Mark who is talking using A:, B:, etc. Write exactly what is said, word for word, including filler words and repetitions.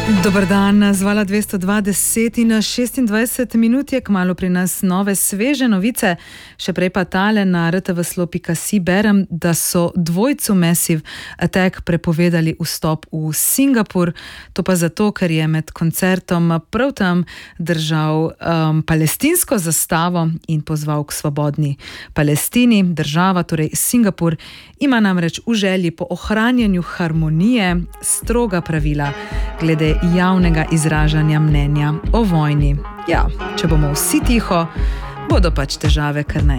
A: Dober dan, zvala dvesto dvajset in šestindvajset minut je kmalu pri nas nove sveže novice. Še prej pa tale na er te ve slo pika si berem, da so dvojcu Massive Attack prepovedali vstop v Singapur. To pa zato, ker je med koncertom prav tam držal um, palestinsko zastavo in pozval k svobodni Palestini. Država, torej Singapur, ima namreč v želji po ohranjanju harmonije stroga pravila glede javnega izražanja mnenja o vojni. Ja, če bomo vsi tiho, bodo pač težave kar naenkrat.